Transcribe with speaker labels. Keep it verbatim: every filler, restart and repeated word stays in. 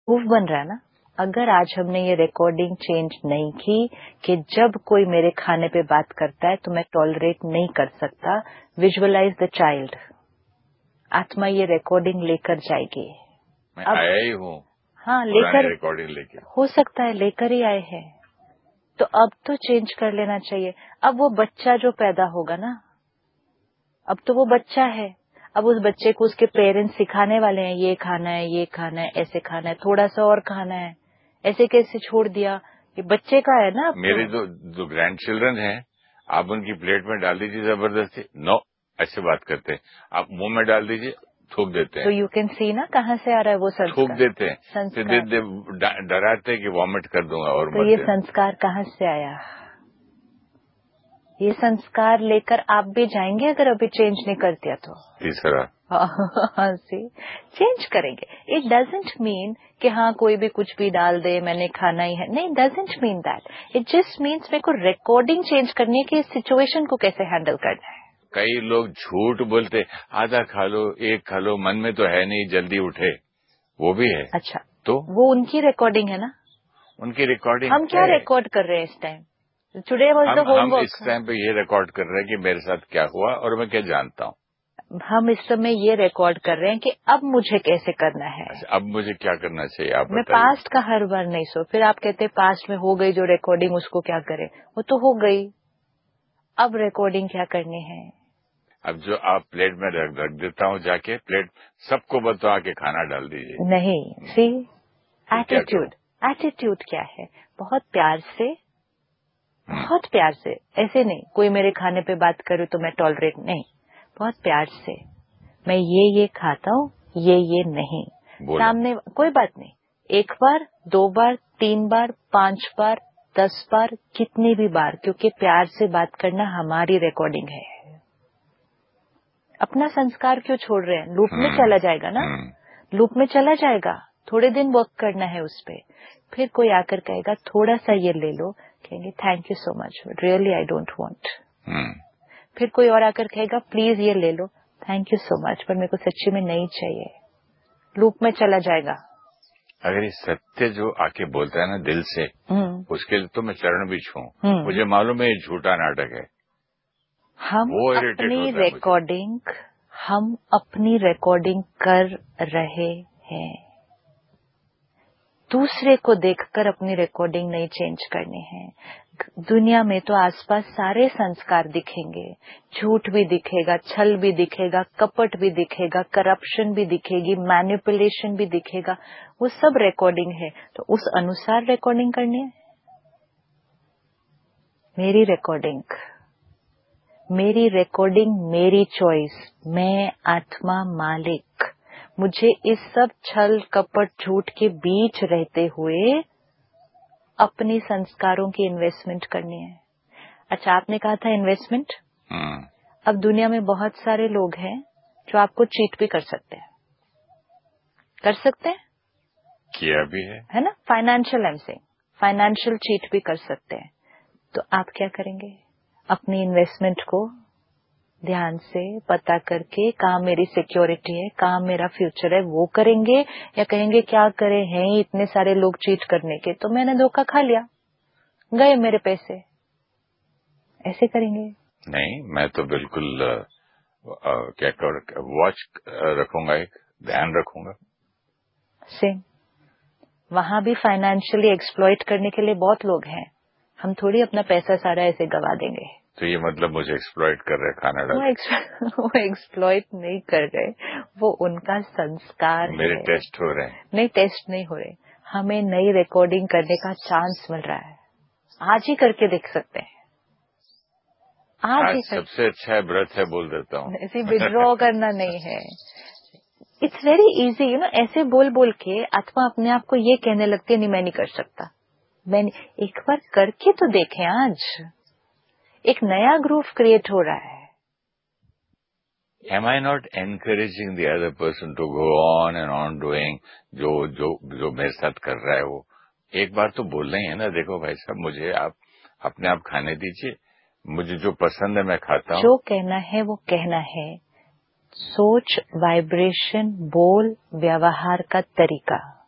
Speaker 1: Proof बन रहा है ना। अगर आज हमने ये रिकॉर्डिंग चेंज नहीं की कि जब कोई मेरे खाने पे बात करता है तो मैं टॉलरेट नहीं कर सकता, विजुअलाइज द चाइल्ड, आत्मा ये रिकॉर्डिंग लेकर जाएगी।
Speaker 2: मैं
Speaker 1: अब
Speaker 2: आया ही हूँ,
Speaker 1: हाँ लेकर,
Speaker 2: रिकॉर्डिंग लेके
Speaker 1: हो सकता है लेकर ही आए हैं, तो अब तो चेंज कर लेना चाहिए। अब वो बच्चा जो पैदा होगा ना, अब तो वो बच्चा है, अब उस बच्चे को उसके पेरेंट्स सिखाने वाले हैं, ये खाना है, ये खाना है, ऐसे खाना है, थोड़ा सा और खाना है, ऐसे कैसे छोड़ दिया, ये बच्चे का है ना। अब
Speaker 2: मेरे
Speaker 1: तो
Speaker 2: जो जो ग्रैंड चिल्ड्रन हैं, आप उनकी प्लेट में डाल दीजिए जबरदस्ती, नो ऐसे बात करते हैं, आप मुंह में डाल दीजिए थूक देते हैं।
Speaker 1: तो यू कैन सी ना कहाँ से आ रहा है वो संस्कार,
Speaker 2: थूक देते हैं, फिर
Speaker 1: संस्कार।
Speaker 2: दे, दे, डराते हैं कि वॉमिट कर दूंगा और
Speaker 1: तो
Speaker 2: मत
Speaker 1: ये
Speaker 2: देना।
Speaker 1: संस्कार कहाँ से आया? ये संस्कार लेकर आप भी जाएंगे अगर अभी चेंज नहीं कर दिया तो।
Speaker 2: तीसरा
Speaker 1: सी चेंज करेंगे। इट डजेंट मीन कि हाँ कोई भी कुछ भी डाल दे मैंने खाना ही है, नहीं, doesn't mean that. It just means मेरे को रिकॉर्डिंग चेंज करनी है कि इस सिचुएशन को कैसे हैंडल करना है।
Speaker 2: कई लोग झूठ बोलते, आधा खा लो, एक खा लो, मन में तो है नहीं, जल्दी उठे, वो भी है।
Speaker 1: अच्छा,
Speaker 2: तो
Speaker 1: वो उनकी रिकॉर्डिंग है ना,
Speaker 2: उनकी रिकॉर्डिंग
Speaker 1: हम क्या रिकॉर्ड कर रहे हैं इस टाइम? टुडे वाज द
Speaker 2: हम हम
Speaker 1: होमवर्क।
Speaker 2: इस टाइम पे ये रिकॉर्ड कर रहे हैं कि मेरे साथ क्या हुआ और मैं क्या जानता हूँ।
Speaker 1: हम इस समय ये रिकॉर्ड कर रहे हैं कि अब मुझे कैसे करना है।
Speaker 2: अच्छा, अब मुझे क्या करना चाहिए आप
Speaker 1: मैं
Speaker 2: बताइए।
Speaker 1: पास्ट का हर बार नहीं सो, फिर आप कहते हैं पास्ट में हो गई जो रिकॉर्डिंग उसको क्या करें, वो तो हो गई, अब रिकॉर्डिंग क्या करनी है।
Speaker 2: अब जो आप प्लेट में रख रख देता हूँ, जाके प्लेट सबको बता के खाना डाल दीजिए।
Speaker 1: नहीं, सी
Speaker 2: फिर क्या करूं?
Speaker 1: एटीट्यूड, एटीट्यूड क्या है? बहुत प्यार से, बहुत प्यार से, ऐसे नहीं कोई मेरे खाने पे बात करे तो मैं टॉलरेट नहीं, बहुत प्यार से मैं ये ये खाता हूँ, ये ये नहीं, सामने कोई बात नहीं, एक बार, दो बार, तीन बार, पांच बार, दस बार, कितनी भी बार, क्योंकि प्यार से बात करना हमारी रिकॉर्डिंग है। अपना संस्कार क्यों छोड़ रहे हैं? लूप में चला जाएगा ना, लूप में चला जाएगा, थोड़े दिन वर्क करना है उस पे, फिर कोई आकर कहेगा थोड़ा सा ये ले लो, कहेंगे thank you so much, really I don't want. फिर कोई और आकर कहेगा प्लीज ये ले लो, थैंक यू सो मच, पर मेरे को सच्ची में नहीं चाहिए, लूप में चला जाएगा।
Speaker 2: अगर ये सत्य जो आके बोलता है ना दिल से, उसके लिए तो मैं चरण भी छूं, मुझे मालूम है ये झूठा नाटक है।
Speaker 1: हम
Speaker 2: वो
Speaker 1: अपनी रिकॉर्डिंग, हम अपनी रिकॉर्डिंग कर रहे हैं, दूसरे को देखकर अपनी रिकॉर्डिंग नहीं चेंज करनी है। दुनिया में तो आसपास सारे संस्कार दिखेंगे, झूठ भी दिखेगा, छल भी दिखेगा, कपट भी दिखेगा, करप्शन भी दिखेगी, मैनिपुलेशन भी दिखेगा, वो सब रिकॉर्डिंग है, तो उस अनुसार रिकॉर्डिंग करनी है। मेरी रिकॉर्डिंग, मेरी रिकॉर्डिंग, मेरी चॉइस, मैं आत्मा मालिक, मुझे इस सब छल कपट झूठ के बीच रहते हुए अपने संस्कारों की इन्वेस्टमेंट करनी है। अच्छा, आपने कहा था इन्वेस्टमेंट, अब दुनिया में बहुत सारे लोग हैं जो आपको चीट भी कर सकते हैं, कर सकते हैं,
Speaker 2: किया भी है, है
Speaker 1: ना, फाइनेंशियल एम से फाइनेंशियल चीट भी कर सकते हैं। तो आप क्या करेंगे? अपनी इन्वेस्टमेंट को ध्यान से पता करके कहाँ मेरी सिक्योरिटी है, कहाँ मेरा फ्यूचर है, वो करेंगे, या कहेंगे क्या करें, हैं इतने सारे लोग चीट करने के, तो मैंने धोखा खा लिया, गए मेरे पैसे, ऐसे करेंगे?
Speaker 2: नहीं, मैं तो बिल्कुल आ, आ, क्या कर वॉच रखूंगा, एक ध्यान रखूंगा।
Speaker 1: सेम, वहां भी फाइनेंशियली एक्सप्लॉइट करने के लिए बहुत लोग हैं, हम थोड़ी अपना पैसा सारा ऐसे गवा देंगे।
Speaker 2: तो ये मतलब मुझे एक्सप्लॉइट कर रहे खाना डाल,
Speaker 1: वो, वो एक्सप्लॉइट नहीं कर रहे, वो उनका संस्कार
Speaker 2: मेरे
Speaker 1: है।
Speaker 2: टेस्ट हो रहे हैं,
Speaker 1: नहीं टेस्ट नहीं हो रहे, हमें नई रिकॉर्डिंग करने का चांस मिल रहा है, आज ही करके देख सकते हैं, आज,
Speaker 2: आज
Speaker 1: ही
Speaker 2: सबसे अच्छा है व्रत है बोल देता हूँ,
Speaker 1: ऐसे विड्रॉ करना नहीं है। It's very easy, you know, ऐसे बोल बोल के आत्मा अपने आप को ये कहने लगती है नहीं मैं नहीं कर सकता, मैंने एक बार करके तो देखें, आज एक नया ग्रुव क्रिएट हो रहा है।
Speaker 2: Am I not encouraging the other person to go on and on doing जो जो जो मेरे साथ कर रहा है? वो एक बार तो बोलना ही है ना, देखो भाई साहब मुझे आप अपने आप खाने दीजिए, मुझे जो पसंद है मैं खाता हूँ।
Speaker 1: जो कहना है वो कहना है, सोच, वाइब्रेशन, बोल, व्यवहार का तरीका।